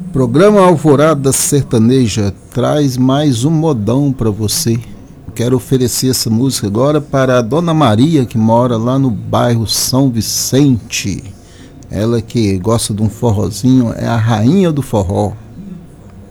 Programa Alvorada Sertaneja traz mais um modão para você. Quero oferecer essa música agora para a Dona Maria, que mora lá no bairro São Vicente. Ela que gosta de um forrozinho, é a rainha do forró.